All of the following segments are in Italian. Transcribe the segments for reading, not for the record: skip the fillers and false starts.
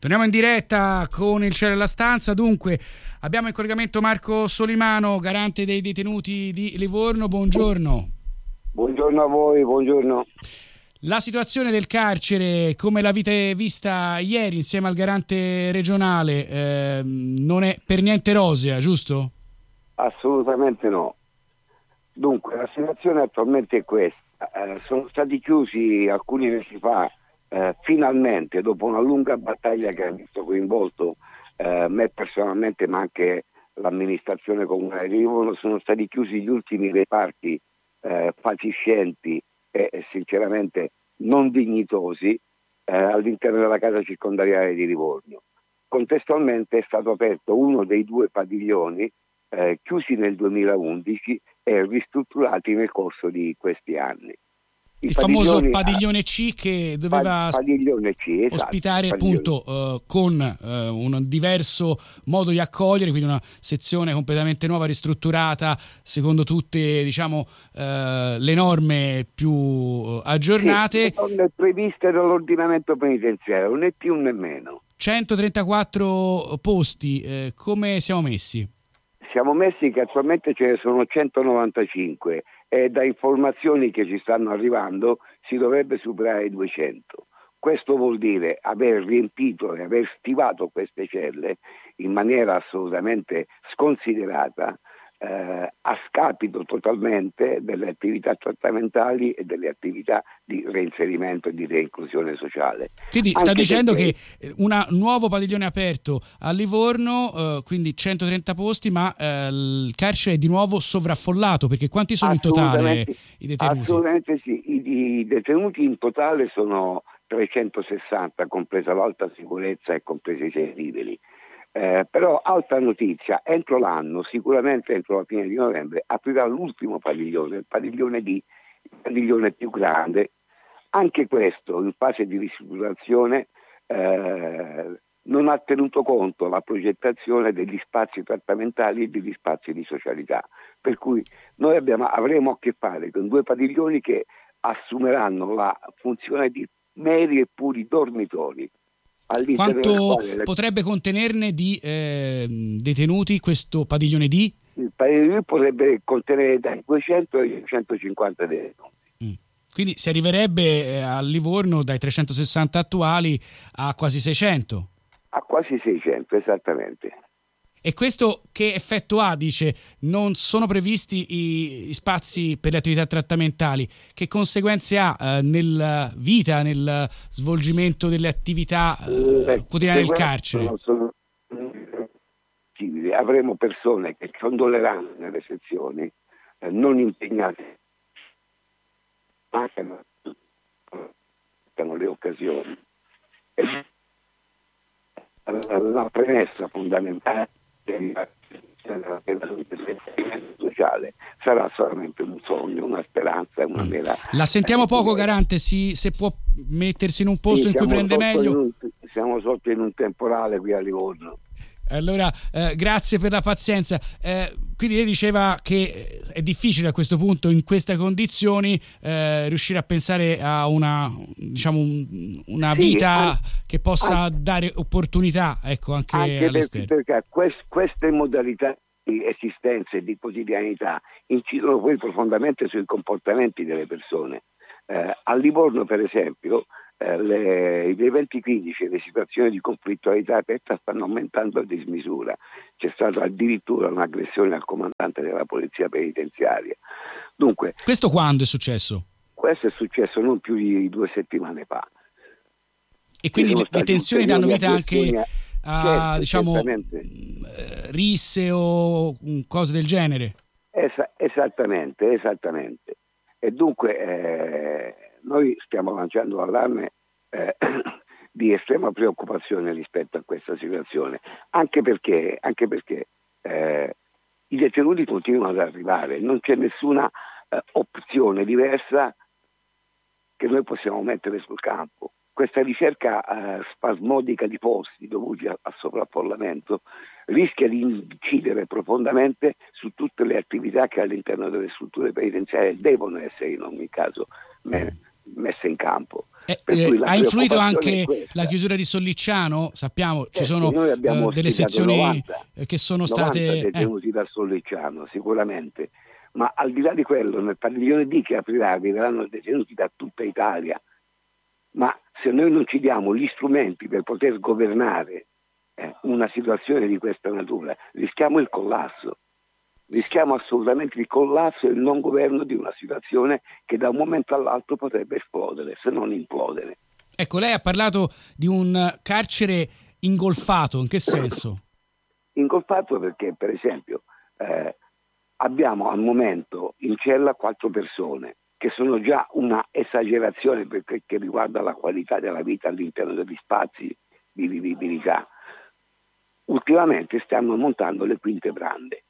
Torniamo in diretta con il Cielo alla Stanza. Dunque, abbiamo in collegamento Marco Solimano, garante dei detenuti di Livorno. Buongiorno. Buongiorno a voi, buongiorno. La situazione del carcere, come l'avete vista ieri insieme al garante regionale, non è per niente rosea, giusto? Assolutamente no. Dunque, la situazione attualmente è questa. Sono stati chiusi alcuni mesi fa, finalmente, dopo una lunga battaglia che ha visto coinvolto me personalmente, ma anche l'amministrazione comunale di Livorno, sono stati chiusi gli ultimi reparti fatiscenti e sinceramente non dignitosi all'interno della casa circondariale di Livorno. Contestualmente è stato aperto uno dei due padiglioni chiusi nel 2011 e ristrutturati nel corso di questi anni. Il famoso padiglione C che doveva padiglione C, esatto, ospitare appunto con un diverso modo di accogliere, quindi una sezione completamente nuova, ristrutturata secondo tutte, diciamo, le norme più aggiornate. Sì, le norme previste dall'ordinamento penitenziario, né più né meno. 134 posti, come siamo messi? Siamo messi che attualmente ce ne sono 195 e da informazioni che ci stanno arrivando si dovrebbe superare i 200. Questo vuol dire aver riempito e aver stivato queste celle in maniera assolutamente sconsiderata, a scapito totalmente delle attività trattamentali e delle attività di reinserimento e di reinclusione sociale. Quindi sta dicendo che un nuovo padiglione aperto a Livorno, quindi 130 posti, ma il carcere è di nuovo sovraffollato, perché quanti sono in totale i detenuti? Assolutamente sì, i detenuti in totale sono 360, compresa l'alta sicurezza e compresi i sedibili. Però altra notizia, entro l'anno, sicuramente entro la fine di novembre, aprirà l'ultimo padiglione, il padiglione D, il padiglione più grande. Anche questo in fase di ristrutturazione non ha tenuto conto la progettazione degli spazi trattamentali e degli spazi di socialità, per cui noi avremo a che fare con due padiglioni che assumeranno la funzione di meri e puri dormitori. Quanto potrebbe contenerne di detenuti questo padiglione D? Il padiglione D potrebbe contenere dai 200 ai 150 detenuti. Quindi si arriverebbe a Livorno dai 360 attuali a quasi 600? A quasi 600, esattamente. E questo che effetto ha? Dice, non sono previsti i spazi per le attività trattamentali. Che conseguenze ha nella vita, nel svolgimento delle attività quotidiane del carcere? Avremo persone che condoleranno nelle sezioni, non impegnate, mancano le occasioni. La premessa fondamentale della sociale sarà solamente un sogno, una speranza, una mera. La sentiamo poco, garante, se può mettersi in un posto in cui prende meglio. Siamo sotto in un temporale qui a Livorno. Allora, grazie per la pazienza. Quindi lei diceva che è difficile a questo punto, in queste condizioni, riuscire a pensare a una vita che possa dare opportunità, ecco, anche all'esterno. Perché queste modalità di esistenza e di quotidianità incidono poi profondamente sui comportamenti delle persone. A Livorno, per esempio, gli eventi critici e le situazioni di conflittualità aperta stanno aumentando a dismisura. C'è stata addirittura un'aggressione al comandante della polizia penitenziaria. Dunque, questo quando è successo? Questo è successo non più di 2 settimane fa. E quindi le tensioni danno vita anche a risse o cose del genere? Esattamente. E dunque noi stiamo lanciando l'allarme di estrema preoccupazione rispetto a questa situazione, anche perché i detenuti continuano ad arrivare, non c'è nessuna opzione diversa che noi possiamo mettere sul campo. Questa ricerca spasmodica di posti dovuti al sovraffollamento rischia di incidere profondamente su tutte le attività che all'interno delle strutture penitenziarie devono essere in ogni caso messe in campo. Ha influito anche la chiusura di Sollicciano? Sappiamo ci sono delle sezioni 90, che sono 90 state detenuti da Sollicciano, sicuramente, ma al di là di quello, nel padiglione D che aprirà arriveranno detenuti da tutta Italia. Ma se noi non ci diamo gli strumenti per poter governare una situazione di questa natura, rischiamo il collasso. Rischiamo assolutamente il collasso e il non governo di una situazione che da un momento all'altro potrebbe esplodere, se non implodere. Ecco, lei ha parlato di un carcere ingolfato, in che senso? Ingolfato perché, per esempio, abbiamo al momento in cella 4 persone, che sono già una esagerazione perché che riguarda la qualità della vita all'interno degli spazi di vivibilità. Ultimamente stiamo montando le quinte brande.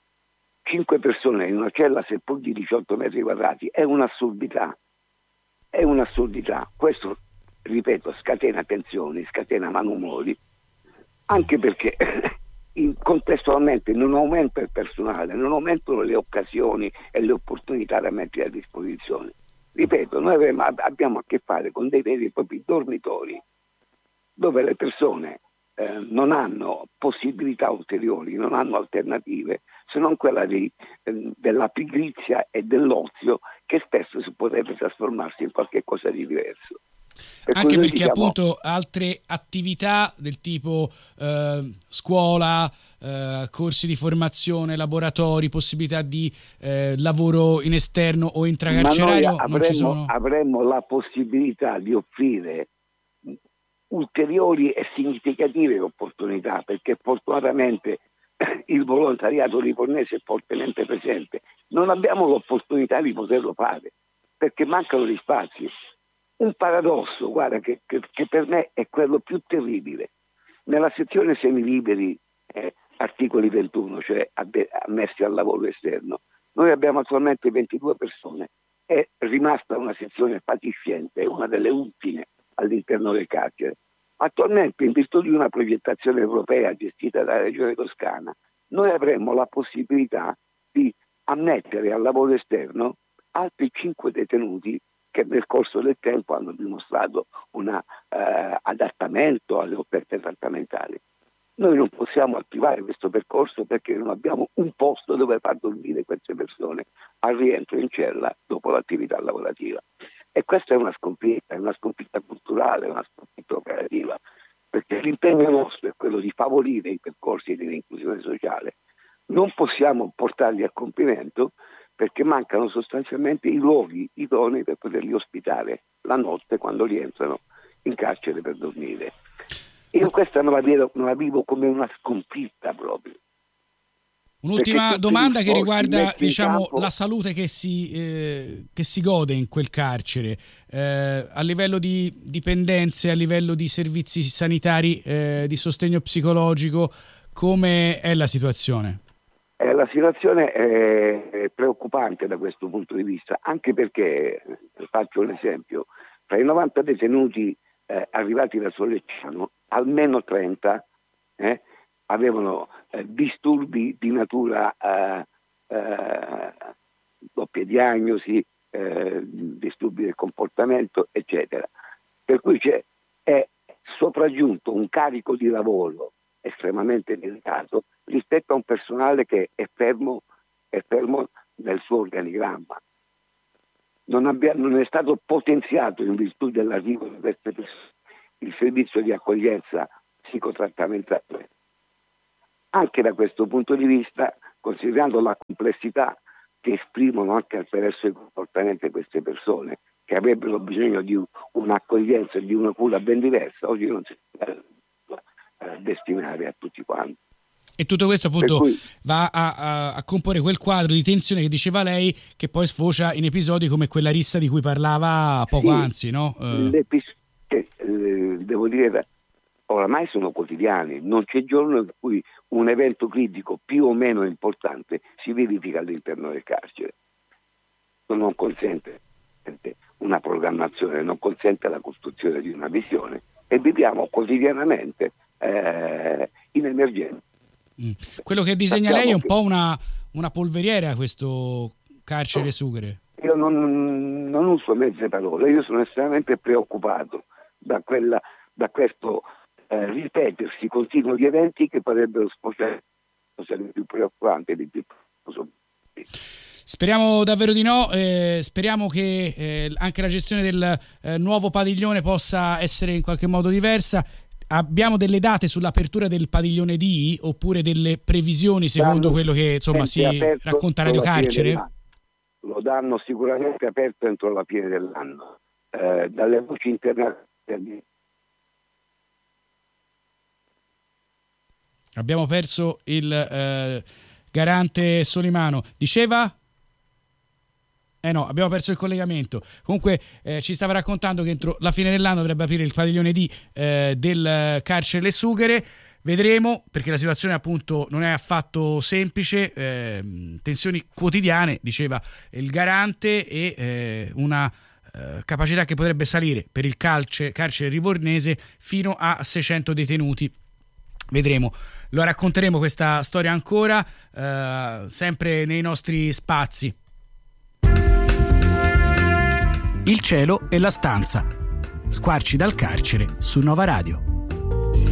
5 persone in una cella, seppur di 18 metri quadrati, è un'assurdità. È un'assurdità. Questo, ripeto, scatena tensioni, scatena malumori, anche perché contestualmente non aumenta il personale, non aumentano le occasioni e le opportunità da mettere a disposizione. Ripeto, noi abbiamo a che fare con dei veri e propri dormitori dove le persone non hanno possibilità ulteriori, non hanno alternative se non quella della pigrizia e dell'ozio, che spesso si potrebbe trasformarsi in qualche cosa di diverso. Anche perché appunto altre attività del tipo scuola, corsi di formazione, laboratori, possibilità di lavoro in esterno o intracarcerario non ci sono. Avremmo la possibilità di offrire ulteriori e significative opportunità, perché fortunatamente il volontariato livornese è fortemente presente. Non abbiamo l'opportunità di poterlo fare perché mancano gli spazi. Un paradosso, guarda, che per me è quello più terribile. Nella sezione semiliberi, articoli 21, cioè ammessi al lavoro esterno, noi abbiamo attualmente 22 persone. È rimasta una sezione fatiscente, è una delle ultime all'interno del carcere. Attualmente, in virtù di una progettazione europea gestita dalla Regione Toscana, noi avremmo la possibilità di ammettere al lavoro esterno altri 5 detenuti che nel corso del tempo hanno dimostrato un adattamento alle offerte trattamentali. Noi non possiamo attivare questo percorso perché non abbiamo un posto dove far dormire queste persone al rientro in cella dopo l'attività lavorativa. E questa è una sconfitta culturale, una sconfitta operativa, perché l'impegno nostro è quello di favorire i percorsi di inclusione sociale. Non possiamo portarli a compimento perché mancano sostanzialmente i luoghi idonei per poterli ospitare la notte quando rientrano in carcere per dormire. Io questa non la vivo come una sconfitta proprio. Un'ultima domanda che riguarda la salute che si gode in quel carcere, a livello di dipendenze, a livello di servizi sanitari, di sostegno psicologico, come è la situazione? La situazione è preoccupante da questo punto di vista, anche perché, faccio un esempio, tra i 90 detenuti arrivati da Sollecciano, almeno 30 avevano disturbi di natura doppia diagnosi, disturbi del comportamento, eccetera. Per cui è sopraggiunto un carico di lavoro estremamente delicato rispetto a un personale che è fermo nel suo organigramma. Non è stato potenziato in virtù dell'arrivo di queste persone il servizio di accoglienza psicotrattamentale. Anche da questo punto di vista, considerando la complessità che esprimono anche attraverso il comportamento di queste persone, che avrebbero bisogno di un'accoglienza e di una cura ben diversa, oggi non si può destinare a tutti quanti. E tutto questo appunto va a comporre quel quadro di tensione che diceva lei, che poi sfocia in episodi come quella rissa di cui parlava poco anzi, no? Devo dire, oramai sono quotidiani, non c'è giorno in cui un evento critico più o meno importante si verifica all'interno del carcere. Non consente una programmazione, non consente la costruzione di una visione e viviamo quotidianamente in emergenza. Quello che disegna lei è un po' una polveriera, questo carcere Sughero. Io non non uso mezze parole, io sono estremamente preoccupato da questo ripetersi continuo di eventi che potrebbero sfociare cose più preoccupanti di più. Speriamo davvero di no, speriamo che anche la gestione del nuovo padiglione possa essere in qualche modo diversa. Abbiamo delle date sull'apertura del padiglione D oppure delle previsioni secondo quello che insomma si racconta a Radio Carcere? Lo danno sicuramente aperto entro la fine dell'anno. Dalle voci internazionali. Abbiamo perso il garante Solimano. Diceva? No, abbiamo perso il collegamento. Comunque ci stava raccontando che entro la fine dell'anno dovrebbe aprire il padiglione D del carcere Le Sughere. Vedremo, perché la situazione appunto non è affatto semplice, tensioni quotidiane, diceva il garante, e una capacità che potrebbe salire per il carcere livornese fino a 600 detenuti. Vedremo, lo racconteremo questa storia ancora, sempre nei nostri spazi. Il cielo e la stanza. Squarci dal carcere su Nova Radio.